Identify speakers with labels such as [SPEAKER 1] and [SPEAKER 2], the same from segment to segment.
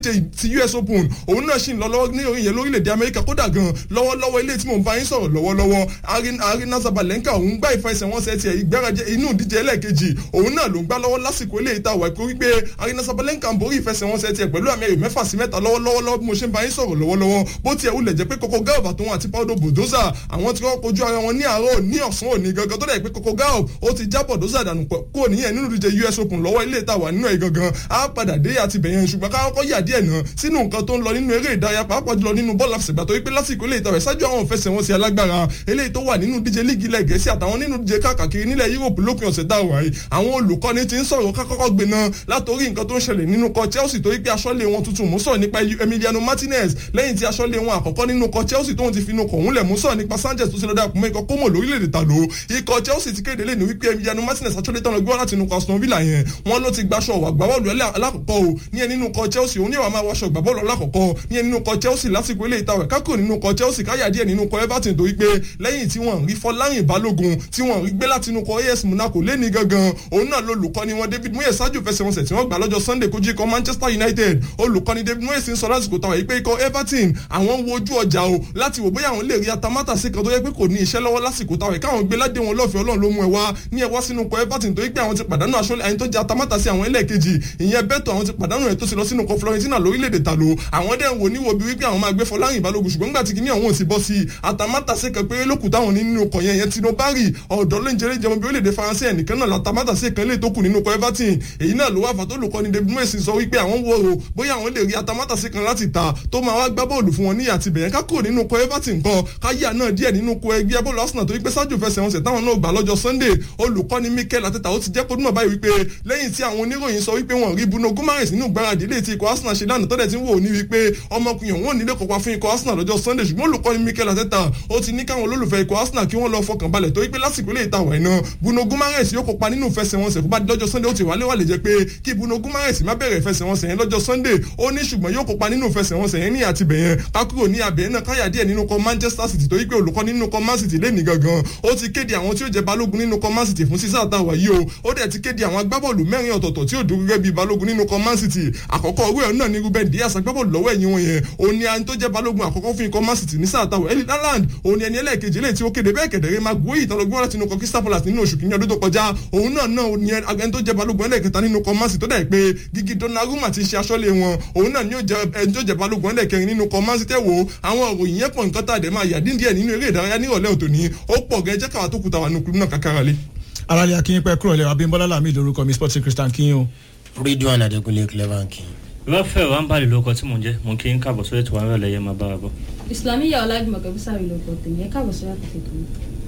[SPEAKER 1] ti US Open òun náà ṣì ń lọ lọ́wọ́ ní ìyẹn lórílẹ̀‐èdè Amẹ́ríkà kódà gan lọ́wọ́lọ́wọ́ ilé tí mò ń bá yín sọ̀rọ̀ lọ́wọ́lọ́wọ́ Arina Sabalenka òun gbá ìfẹsẹ̀wọnsẹ̀ tiẹ̀ ìgbáradì inú ìdíje ẹlẹ́ẹ̀kejì òun náà ló ń gbá lọ́wọ́ lásìkò ilé ìta wà wípé Arina Sabalenka ń borí ìfẹsẹ̀wọnsẹ̀ tiẹ̀ pẹ̀lú àmì ayò 6-3 lọ́wọ́lọ́wọ́ bí mo ṣe ń bá yín sọ̀rọ̀ lọ́wọ́lọ́wọ́ bó tiẹ̀ wulẹ̀ jẹ́ pé Coco Gauff àtòun àti Paulo Bodoza àwọn tí wọ́n kojú ara wọn ní àárọ̀ ní ọ̀sán òní gangan tó dẹ̀ pé Coco Gauff ó ti já Bodoza dànù kó nìyẹn nínú ìdíje US Open lọ́wọ́ ilé ìta wà nínú ẹ̀ gangan á padà dé àti bẹ̀yẹn ṣùgbọ́n ká kọ́kọ́ yà díẹ̀ náà sínú nǹkan tó ń lọ nínú eré ìdárayá pàápàá jùlọ nínú bọ́ọ̀lù àfẹsẹ̀gbá tó wípé lásìkò ilé ìta rẹ̀ ṣáájú àwọn ìfẹsẹ̀wọnsẹ̀ alágbára eléyìí tó wà nínú díje líìgì ilẹ̀ Gẹ̀ẹ́sì àtàwọn nínú díje káàkiri nílẹ̀ Europe lópin ọ̀sẹ̀ táwọn yìí àwọn olùkọ́ni ti ń sọ̀rọ̀ kákọ́kọ́ gbéná látòrí nǹkan tó ń ṣẹlẹ̀ nínú kọ Chelsea tó wípé aṣọ́lé wọn tuntun mú sọ̀rọ̀ nípa Emiliano Martinez lẹ́yìn tí aṣọ́lé wọn àkọ́kọ́ nínú kọ Chelsea tóun ti finú kọ̀ọ̀hún lẹ̀ mú sọ̀rọ̀ nípa Sanchez tó ṣe lọ́dà kùmọ̀ ikọ̀ Como lórílẹ̀‐èdè tàló ikọ̀ Chelsea ti kéde lẹ́nu wípé Emiliano Martinez aṣọ́lé tán lọ gbé wá láti inú kọ Aston Villa yẹn wọ́n ló ti gbaṣọ wà gbábọ́ọ̀lù alákọ̀ọ́kọ́ o ní ẹ nínú kọ Chelsea òun ní àwọn máa wáṣọ gbábọ́ọ̀lù alákọ̀ọ́kọ́ ní ẹ nínú kọ Chelsea lásìkò ilé ìtawẹ̀ kákò nínú kọ Chelsea káyà díẹ̀ nínú kọ Everton tó wípé lẹ́yìn tí wọ́n rí Fọlárin Balógun tí wọ́n rí gbé láti inú kọ AS Monaco lẹ́ni gangan òun náà lolùkọ́ni wọn David Moyes ṣáájú fẹsẹ̀wọnsẹ̀ tí wọ́n gbà lọ́jọ́ Sunday kojú ikọ̀ Manchester United olùkọ́ni David Moyes ń sọ lásìkò táwọn yìí pé ikọ̀ Everton àwọn ń wojú ọjà o láti wò bóyá àwọn lè rí atamátàsí kan tó yẹ pé kò ní iṣẹ́ lọ́wọ́ lásìkò táwọn yìí káwọn gbé ládé wọn lọ́fẹ̀ẹ́ Ọlọ́run ló mú ẹ wá sínú ikọ̀ Everton tó yẹ pé àwọn ti pàdánù aṣọ́lé ẹni tó jẹ́ atamátàsí àwọn ẹlẹ́ẹ̀kejì ìyẹn Beto àwọn ti pàdánù ẹ̀ tó ti lọ sínú ikọ̀ Florentina lórílẹ̀‐èdè tàló àwọn dẹ̀ ń wò níwò bí wípé àwọn máa gbé Fọlárin Balógun ṣùgbọ́n nígbà tí kìíní àwọn ò sì bọ́ sí atamátàsí kan pé lókùn táwọn nínú ọkọ̀ yẹn Tino Barry ọ̀dọ́ lóúnjẹ jẹun bí orílẹ̀-èdè Faransé ẹnìkan náà latamátàsí kan lè tó kù nínú ikọ̀ Everton èyí náà ló wà fà tó olùkọ́ni David Moyes sọ wípé àwọn wo o bóyá àwọn lè rí atamátàsí kan láti ta tó máa wá gbá bọ́ọ̀lù fún wọn ní àti bẹ̀yẹn ká kúrò nínú ikọ̀ Everton kan káyà náà díẹ̀ nínú ikọ̀ ẹgbẹ́ bọ́ọ̀lù Arsenal tó wípé ṣáájú fẹsẹ̀wọnsẹ̀ táwọn náà gbà lọ́jọ́ Sunday olùkọ́ni Mikel Arteta ó ti jẹ́ kó dúnmọ̀ báyìí wípé lẹ́yìn tí àwọn oníròyìn sọ wípé wọ́n rí Bruno Guimaraes nínú gbáradì ilé tí ikọ̀ Arsenal ṣe lánàá tọ́lẹ̀ tí ń wò ní wípé ọmọkùnrin òun ò nílé kópa fún ikọ̀ Arsenal lọ́jọ́ Sunday ṣùgbọ́n olùkọ́ni Mikel Arteta ó ti ní káwọn olólùfẹ́ ikọ̀ Arsenal kí wọ́n lọ fọkàn balẹ̀ tó wípé lásìkò ilé ìtawọ̀ iná Bruno Guimaraes yóò kópa nínú ìfẹsẹ̀wọnsẹ̀ kó bá lọ́jọ́ Sunday ó ti wálé wà lè jẹ́ pé kí Bruno Guimaraes má bẹ̀rẹ̀ ìfẹsẹ̀wọnsẹ̀ yẹn lọ́jọ́ Sunday ó ní ṣùgbọ́n yóò kópa nínú ìfẹsẹ̀wọnsẹ̀ yẹn ní àtibẹ̀yẹn kákúrò ní abẹ́yẹn náà káyà díẹ̀ nínú kọ Manchester City tó wípé olùkọ́ nínú kọ Man City lẹ́nìí gangan ó ti kéde àwọn tí ó jẹ́ balógun nínú kọ Man City fún sísá àtàwà yìí o ó dẹ̀ ti kéde àwọn agbábọ́ọ̀lù 4 ọ̀tọ̀ọ̀tọ̀ tí ó dúró gẹ́gẹ́ bí balógun nínú kọ Man City àkọ́kọ́ orí ẹ̀ náà ní Ruben Dias agbábọ́ọ̀lù lọ́wọ́ ẹ̀yìn wọn yẹn òun ni ẹni tó jẹ́ balógun àkọ́kọ́ fún ikọ̀ Man City ní sáà táwọn Erling Haaland òun ni ẹni ẹlẹ́ẹ̀kejì lẹ́yìn tí ó kéde bẹ́ẹ̀ kẹ̀dẹ̀rẹ́ Maguire ìtọ́lọ́gbọ́n láti inú kọ Crystal Palace nínú oṣù kìíní ọdún tó kọjá òun náà ni ẹni tó jẹ́ balógun ẹlẹ́ẹ̀kẹta nínú kọ Man City tó dẹ̀ pé Gigi Donnarumma ti ṣe aṣọ́lé wọn òun náà ni ó jẹ́ ẹni tó jẹ́ balógun ẹlẹ́ẹ̀kẹrin nínú kọ Man City wo àwọn òròyìn yẹn pọ̀ nǹkan tá a dẹ̀ máa yà díndíẹ̀ nínú eré ìdárayá nírọ̀lẹ́ òtòní ó pọ̀ gẹ́ jẹ́ káwa tó kùtà wà nínú kúrú náà kákàrà lé.
[SPEAKER 2] aráàlú akínyìn pẹ́ kúrò lẹ́wọ̀ Abímbọ́lá Lámì lórúkọ mi Sporting Christian kínyìn o.
[SPEAKER 3] Ridwan Adékúnlé Clever kí.
[SPEAKER 4] Rafael Wambali lóko tí mò ń jẹ́ mò ń kí n káàbọ̀ sórí ètò àwọn ẹ̀rọ ẹ̀yẹ máa bá wa bọ̀.
[SPEAKER 5] Islamiyah Ọlájúmọ̀ Kẹ́bísàrí lóko tèmi ẹ̀ káàbọ̀ sórí àtúntò tó ní.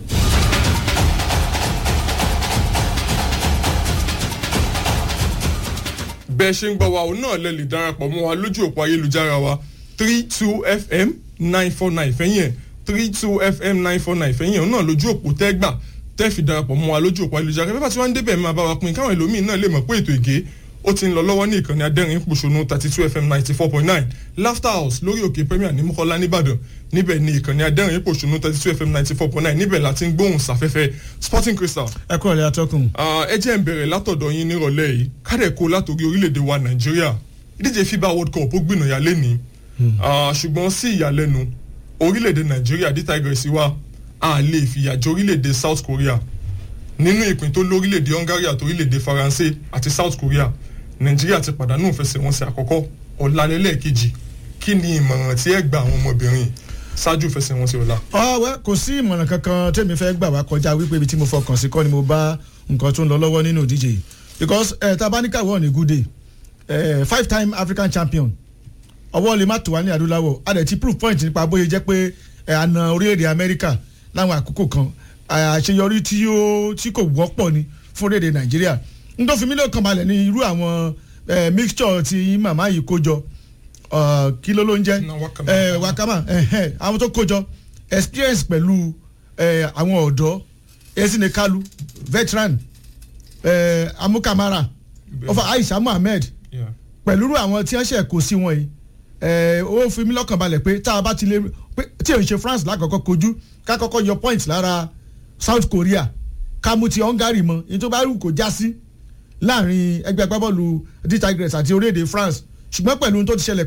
[SPEAKER 1] bẹ́ẹ̀ ṣe ń gbọ́ wa òun náà lè lè darapọ̀ mọ́ wa lójú òpó ayélujára wa 32FM 949 fẹ́yìn ẹ̀ 32FM 949 fẹ́yìn ẹ̀ òun náà lójú òpó tẹ́gbà tẹ́ fi darapọ̀ mọ́ wa lójú òpó ayélujára pẹ́pẹ́ tí wọ́n ń débẹ̀ máa bá wa pín káwọn ẹlòmíín náà lè mọ̀ pé ètò ìgé ó ti ń lọ lọ́wọ́ ní ìkànnì adẹ́rìn pòṣónú 32FM 94.9 Laughter House lórí òkè Premier ní Mọ́kọ́lá nìbàdàn níbẹ̀ ní ìkànnì adẹ́rìn pòṣónú 32FM 94.9 níbẹ̀ láti ń gbóhùn sáfẹ́fẹ́ Sporting Crystal.
[SPEAKER 2] ẹ kúrò lẹ́yà tọkùn.
[SPEAKER 1] ẹ jẹ́ ń bẹ̀rẹ̀ látọ̀dọ̀ yín nírọ̀lẹ́ yìí kádẹ́kó látòrí orílẹ̀-èdè wa Nàìjíríà ìdíje FIBA World Cup ó gbìnàyà lẹ́ni ṣùgbọ́n sí ìyàlẹ́nu orílẹ̀-èdè Nàìjíríà dí Tigers wa a lè fìyà jẹ orílẹ̀-èdè South Korea nínú ìpín tó lórílẹ̀-èdè Hungary àti orílẹ̀-èdè Faransé àti South Korea Nàìjíríà ti pàdánù ìfẹsẹ̀wọnsẹ̀ àkọ́kọ́ ọ̀làlẹ́lẹ́ẹ̀kejì kí ni ìmọ̀ràn tí ẹ gba àwọn ọmọbìnrin ṣáájú ìfẹsẹ̀wọnsẹ̀ ọ̀la.
[SPEAKER 2] ọ̀wẹ́ kò sí ìmọ̀ràn kankan tèmi fẹ́ gbà wá kọjá wípé ibi tí mo fọkàn sí kọ́ ni mo bá nǹkan tó ń lọ lọ́wọ́ nínú ìdíje yìí because tabanika won a good day 5-time African champion ọwọ́ lè má tó wá ní adúláwọ̀ a dẹ̀ ti proof point nípa bóyá jẹ́ pé àna orílẹ̀-èdè Amẹ́ríkà láwọn àkókò kan àṣeyọrí tí kò wọ́pọ̀ ni fún orílẹ̀-èdè Nàìjíríà n tó fi mílíọ̀nù kan balẹ̀ ní irú àwọn mixture tí màmá yìí kó jọ kí ló ń jẹ́ wakama àwọn tó kó jọ experience pẹ̀lú àwọn ọ̀dọ́ Ezine Kalu veteran Amukamara ọfà Aisha Muhammed pẹ̀lú irú àwọn tí wọ́n ṣe kó sí wọn yìí ó fi mílíọ̀nù kan balẹ̀ pé tá a bá ti lè pé tí èyí ṣe France lákọ̀ọ́kọ́ kojú ká kọ́kọ́ yọ point lára South Korea ká mú ti Hungary mọ́ èyí tó bá rú kó já sí láàrin ẹgbẹ́ agbábọ́ọ̀lù D Tigers àti orílẹ̀-èdè France ṣùgbọ́n pẹ̀lú ohun tó ti ṣẹlẹ̀